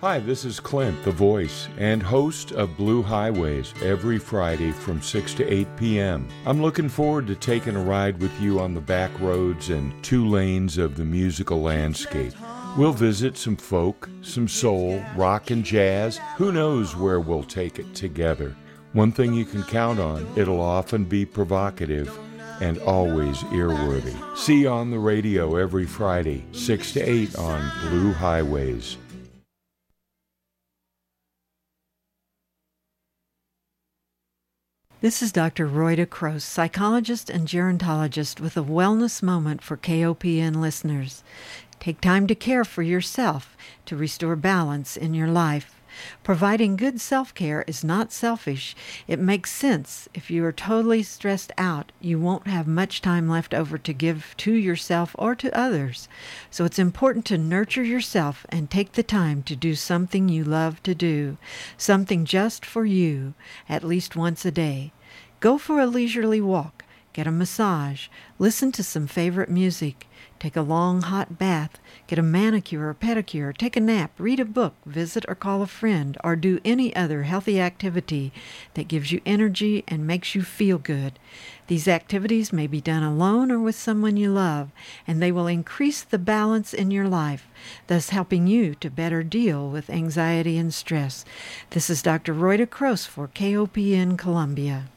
Hi, this is Clint, the voice and host of Blue Highways, every Friday from 6 to 8 p.m. I'm looking forward to taking a ride with you on the back roads and 2 lanes of the musical landscape. We'll visit some folk, some soul, rock and jazz. Who knows where we'll take it together? One thing you can count on, it'll often be provocative and always earworthy. See you on the radio every Friday, 6 to 8 on Blue Highways. This is Dr. Rhoda Crouse, psychologist and gerontologist with a wellness moment for KOPN listeners. Take time to care for yourself to restore balance in your life. Providing good self-care is not selfish. It makes sense. If you are totally stressed out, you won't have much time left over to give to yourself or to others. So it's important to nurture yourself and take the time to do something you love to do, something just for you, at least once a day. Go for a leisurely walk, get a massage, listen to some favorite music, take a long hot bath, get a manicure or pedicure, take a nap, read a book, visit or call a friend, or do any other healthy activity that gives you energy and makes you feel good. These activities may be done alone or with someone you love, and they will increase the balance in your life, thus helping you to better deal with anxiety and stress. This is Dr. Rhoda Crouse for KOPN Columbia.